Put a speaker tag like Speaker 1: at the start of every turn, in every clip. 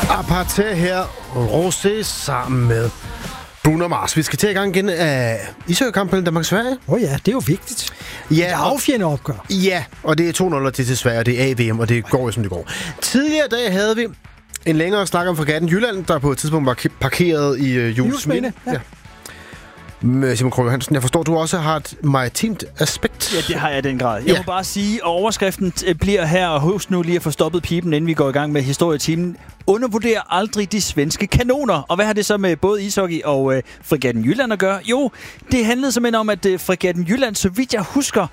Speaker 1: Apartheid her, Rosé sammen med Bruno Mars. Vi skal til i gang igen af ishockeykampen Danmark-Sverige.
Speaker 2: Ja, det er jo vigtigt.
Speaker 1: Ja,
Speaker 2: det er affjende opgør.
Speaker 1: Ja, og det er 2-0 til Sverige, det er AVM, og det går jo som det går. Tidligere dag havde vi en længere snak om Fregatten Jylland, der på et tidspunkt var parkeret i Juelsminde. Ja. Simon Krog Johansen, jeg forstår, du også har et maritimt aspekt.
Speaker 3: Ja, det har jeg i den grad. Jeg må bare sige, at overskriften bliver her, og husk nu lige at få stoppet pipen, inden vi går i gang med historietimen. Undervurder aldrig de svenske kanoner. Og hvad har det så med både ishockey og Fregatten Jylland at gøre? Jo, det handlede simpelthen om, at Fregatten Jylland, så vidt jeg husker,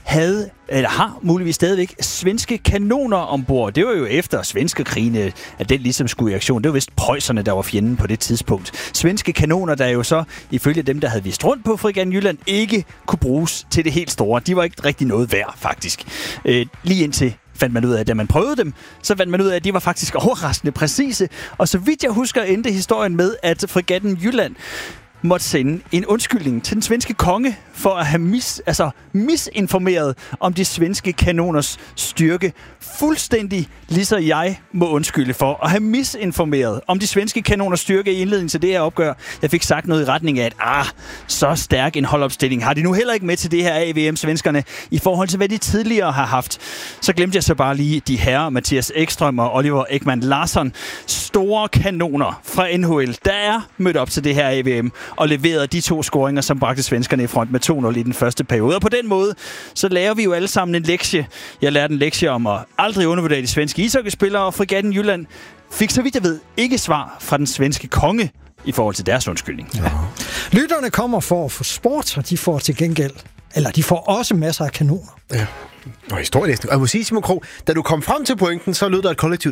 Speaker 3: har muligvis stadigvæk svenske kanoner ombord. Det var jo efter svenskekrigen, at den ligesom skulle i aktion. Det var vist preusserne, der var fjenden på det tidspunkt. Svenske kanoner, der jo så, ifølge dem, der havde vist rundt på Fregatten Jylland, ikke kunne bruges til det helt store. De var ikke rigtig noget værd, faktisk. Lige indtil fandt man ud af, at da man prøvede dem, så fandt man ud af, at de var faktisk overraskende præcise. Og så vidt jeg husker, endte historien med, at Fregatten Jylland måtte sende en undskyldning til den svenske konge for at have misinformeret om de svenske kanoners styrke. Fuldstændig ligesom jeg må undskylde for at have misinformeret om de svenske kanoners styrke i indledningen til det her opgør. Jeg fik sagt noget i retning af, at så stærk en holdopstilling har de nu heller ikke med til det her AVM-svenskerne i forhold til, hvad de tidligere har haft. Så glemte jeg så bare lige de herrer, Mattias Ekström og Oliver Ekman Larsson. Store kanoner fra NHL, der er mødt op til det her AVM og leverede de 2 scoringer, som bragte svenskerne i front med 2-0 i den første periode. Og på den måde, så lærer vi jo alle sammen en lektie. Jeg lærte en lektie om at aldrig undervurdere de svenske ishockeyspillere, og Fregatten Jylland fik, så vidt jeg ved, ikke svar fra den svenske konge i forhold til deres undskyldning.
Speaker 2: Ja. Lytterne kommer for at få sport, og de får til gengæld, eller de får også masser af kanoner.
Speaker 1: Ja. Og historielæsning. Og jeg må sige, Simon Krog, da du kom frem til pointen, så lød der et kollektivt.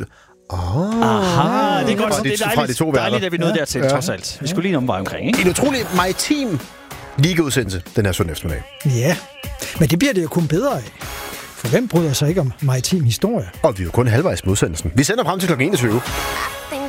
Speaker 3: Aha, det er godt. Det er dejligt, at vi nåede dertil, trods alt. Vi skulle lige en omvej omkring, ikke?
Speaker 1: En utrolig maritim ligaudsendelse den her søndag eftermiddag.
Speaker 2: Ja, men det bliver det jo kun bedre af. For hvem bryder sig ikke om maritim historie?
Speaker 1: Og vi er jo kun halvvejs med udsendelsen. Vi sender frem til kl. 21.